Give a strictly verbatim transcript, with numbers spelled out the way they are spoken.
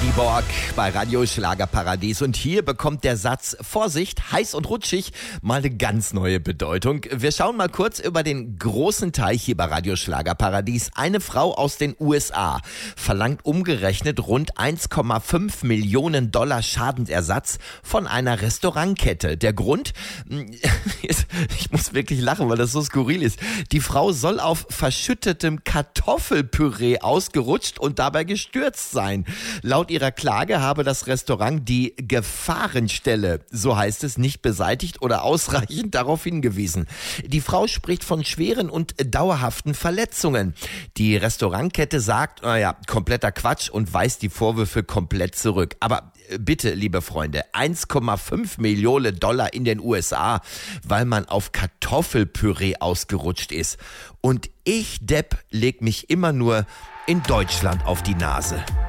Die Borg bei Radio Schlagerparadies. Und hier bekommt der Satz Vorsicht, heiß und rutschig mal eine ganz neue Bedeutung. Wir schauen mal kurz über den großen Teich hier bei Radio Schlagerparadies. Eine Frau aus den U S A verlangt umgerechnet rund eins Komma fünf Millionen Dollar Schadensersatz von einer Restaurantkette. Der Grund? Ich muss wirklich lachen, weil das so skurril ist. Die Frau soll auf verschüttetem Kartoffelpüree ausgerutscht und dabei gestürzt sein. Laut ihrer Klage habe das Restaurant die Gefahrenstelle, so heißt es, nicht beseitigt oder ausreichend darauf hingewiesen. Die Frau spricht von schweren und dauerhaften Verletzungen. Die Restaurantkette sagt, naja, kompletter Quatsch und weist die Vorwürfe komplett zurück. Aber bitte, liebe Freunde, eins Komma fünf Millionen Dollar in den U S A, weil man auf Kartoffelpüree ausgerutscht ist. Und ich, Depp, leg mich immer nur in Deutschland auf die Nase.